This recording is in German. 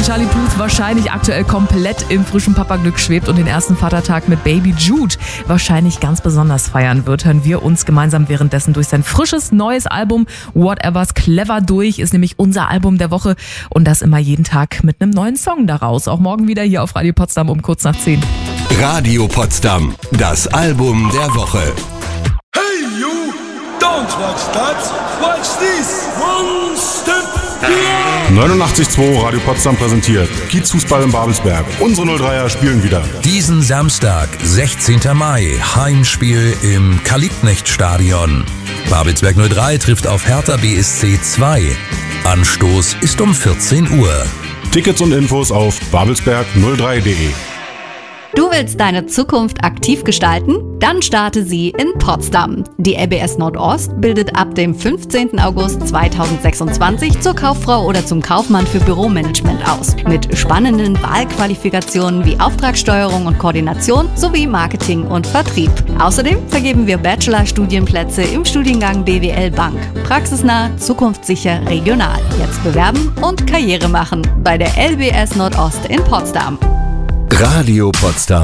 Charlie Puth wahrscheinlich aktuell komplett im frischen Papaglück schwebt und den ersten Vatertag mit Baby Jude wahrscheinlich ganz besonders feiern wird, hören wir uns gemeinsam währenddessen durch sein frisches neues Album Whatever's Clever durch, ist nämlich unser Album der Woche und das immer jeden Tag mit einem neuen Song daraus. Auch morgen wieder hier auf Radio Potsdam um kurz nach 10. Radio Potsdam, das Album der Woche. Hey you, don't watch that, watch this. One step beyond. 89.2 Radio Potsdam präsentiert Kiezfußball in Babelsberg. Unsere 03er spielen wieder. Diesen Samstag, 16. Mai, Heimspiel im Kalibknecht-Stadion. Babelsberg 03 trifft auf Hertha BSC 2. Anstoß ist um 14 Uhr. Tickets und Infos auf babelsberg03.de. Du willst deine Zukunft aktiv gestalten? Dann starte sie in Potsdam. Die LBS Nordost bildet ab dem 15. August 2026 zur Kauffrau oder zum Kaufmann für Büromanagement aus. Mit spannenden Wahlqualifikationen wie Auftragssteuerung und Koordination sowie Marketing und Vertrieb. Außerdem vergeben wir Bachelorstudienplätze im Studiengang BWL Bank. Praxisnah, zukunftssicher, regional. Jetzt bewerben und Karriere machen bei der LBS Nordost in Potsdam. Radio Potsdam.